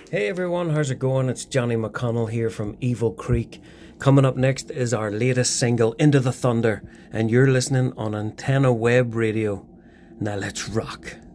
Hey everyone, how's it going? It's Johnny McConnell here from Evil Creek. Coming up next is our latest single, Into the Thunder, and you're listening on Antenna Web Radio. Now let's rock.